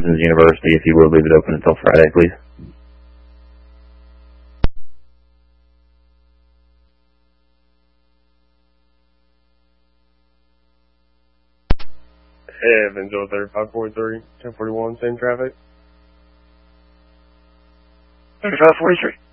Clemson's University, if you would leave it open until Friday, please. Evansville 3543, 1041, same traffic. 3543.